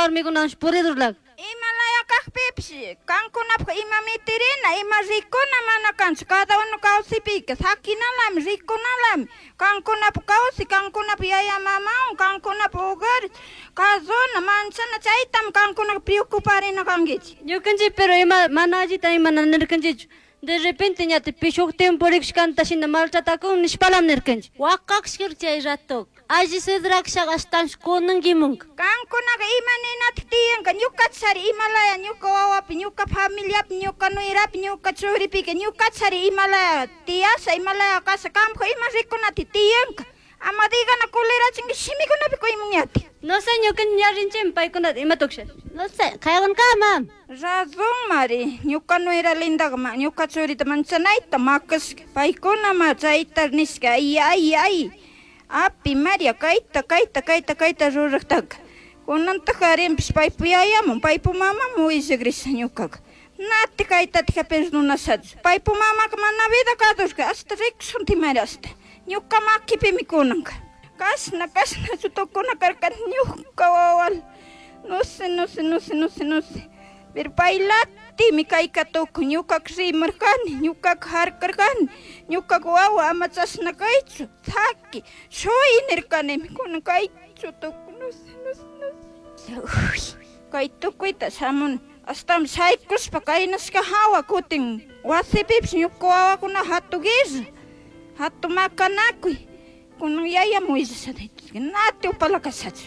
warmikunawan puridurlag. Imalaya kahpipsi, kankunap imamitirina, imarikuna mana kansu, cada uno kausipika, sakinalam, rikunalam, kankunap kausi, kankunap yaya mamau, kankunap ugar, kazona, mansana chaitam, kankunap preocuparina kangichi. Ñukanchik pero ima mana allita imana nirkanchik. De repente ñati pishuk tiempo rikshkanta shina maltratakun nishpalam nirkanchik. Waqaqshkir chay rato. Alli sidrakshaq ashtansh kunankimunka. Kankunaqa imaninata tiyanqa ñuqachari imalaya ñuqa wawapi, ñuqa familiapi, ñuqa nuyrapi, ñuqa churipika, ñuqachari imalaya tiyasha, imalaya kasha kamqa ima rikunati tiyanqa. Ama digana kulerachinki shimikunapi kuymunñati. No sé ñukan ñarrinchim paykunata imatuksha. No sé, kaywan kama. Razón mari, ñuqa nuyra lindaqa ñuqa churita manchanayta maqashka. Paykuna chayta nishka ay. Api María kayta ruraqtaqa. Kunantaqa rinpish paypu yayamun, paypu mamamun willagrisha ñuqaqa. Nati kaytatija perdonashachu. Paypu mamaqa mana vida kadurqa, hasta rikushunti Mari hasta. Ñuqa makipimi kunanqa. Kashna chutukuna karqan ñuqa wawal. No sé. Pero paylatimi kayqa tukun, ñuqaqa rimarqani, ñuqaqa harkarqani, ñuqaqa wawa ama chashna kaychu, thaki, shuy nirqanimi, kunan kaychu tukun, no sé. Kay tukuyta shamun, hasta saykuspa kaynashka hawa kutin, wasipipis ñuqa wawakuna hatuguirra, hatu makanakuy, kunan yayamun willashadayta, nati upalakashachu.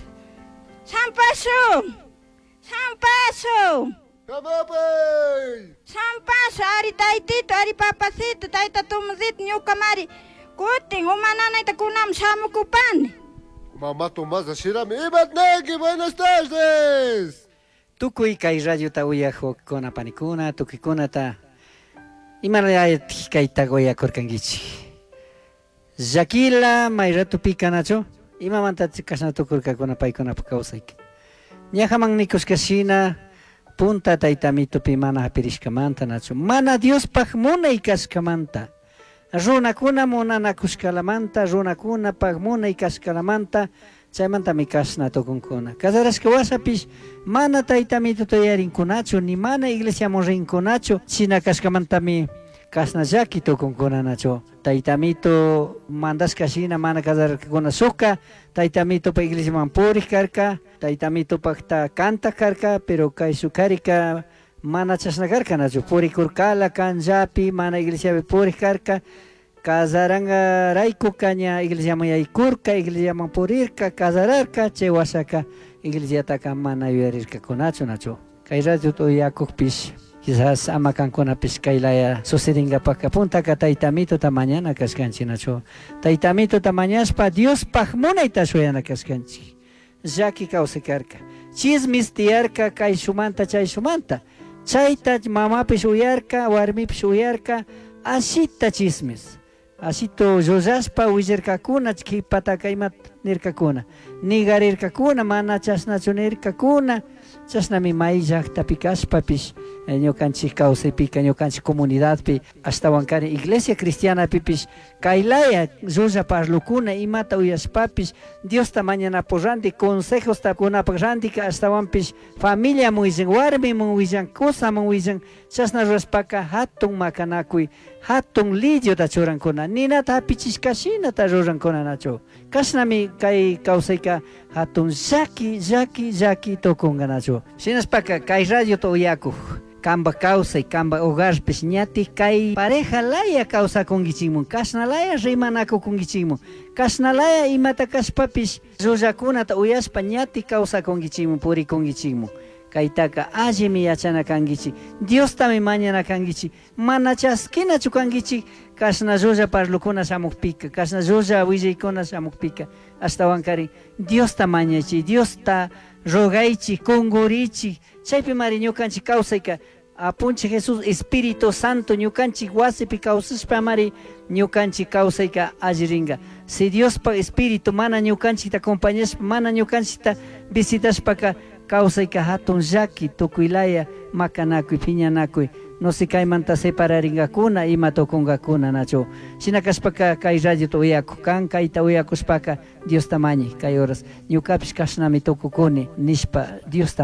Sampaso! Kamapay! Sampaso, ari taytito, ari papacito, tayta tumuzito, ñuqa Mari, kutin umananayta kunam shamukupani. Mamá Tomasa Shirami, Ibatneki, buenas tardes! Tukuy kay radiota uyakukuna panikuna, tukuykunata imalayayat kayta uyakurkankichik. Llakila may ratupi nacho, imamanta kasna tukurkakuna paykunapa kawsayki. Ñahaman nikuskashina punta taytamitopi mana hapirishkamanta nacho. Mana Diospaj munay kashkamanta. Runakuna munanakushkalamanta, runakuna pag munay kashkalamanta, chaymantami kashna tukunkuna. Kasarashka wasapish mana taytamito toyarinkunacho, ni mana iglesiamun rinkunacho, china kashkamantami kashna llaki tukunkuna nacho. Taytamito mandashkashina mana kasarkakuna suka, taytamito pa iglesiaman purik karka, taytamito pakta kanta karka, pero kay sukarika mana chashna karka nacho. Purikurkala kanjapi, mana iglesiapi purik karka, kasaranga rayku kaña iglesiaman yaykurka, iglesiaman purirka, kasararka, chay wasaka iglesiataka mana yuyarirkakunacho nacho. Kay radio uyakukpish quizás ama kankunapish kaylaya sucedingapaka puntaka taytamitota mañana kashkanchik nacho. Taytamitota mañashpa Diospaj munayta shuyana kashkanchik. Llaki kawsaykarka, chismis tiyarka kay shumanta chay shumanta, chayta mamapish uyarka, warmipish uyarka, ashita chismis. Ashito llollashpa willarkakuna chikipataka imat nirkakuna, nigarirkakuna mana chashnachu nirkakuna, chashnami may llaqtapi kashpapish ñukanchik kawsaypika, ñukanchik comunidadpi, ashtawankari iglesia cristianapipish kaylaya llulla parlakuna imata uyashpapish Diosta mañanapu ranti, consejosta kunapak rantika, ashtawanpish familia willan, warmimun willan, kusamun willan, chashna rurashpaka hatun makanakuy, hatun lidiota churankuna, ninata hapichishkashinata rurankuna nacho. Kashnami kay kawsayka hatun llaki tukunga nacho. Shinaspaka kay radio to uyakuj, kamba kausay, kamba hogarpish ñati kay pareja laya kawsakunkichikmun, kashna laya rimanakukunkichikmun, kashna laya imata kashpapish llullakunata uyashpa ñati kawsakunkichikmun, purikunkichikmun. Kaytaka allimi yachana kankichik, Diostami mañana kankichik, mana chaskinachu kankichik, kashna llulla parlakuna shamukpika, kashna llulla willaykuna shamukpika, ashtawankari Diosta mañaychik, Diosta rogaychik, kungurichik, chaypi mari ñukanchik kawsayka apunchik Jesús Espíritu Santo ñukanchik wasipi kawsashpa mari ñukanchik kawsayka alliringa. Si Diospa Espíritu mana ñukanchikta acompañashpa, mana ñukanchikta visitashpaka kawsayka hatun llaki tukuylaya makanakuy, piñanakuy, no se kaymanta separaringakuna ima tukungakuna nacho. Shinakashpaka kay radio uyakukan, kayta uyakushpaka Diosta mañi kay horas ñukapish kashnami tukukuni nishpa Diosta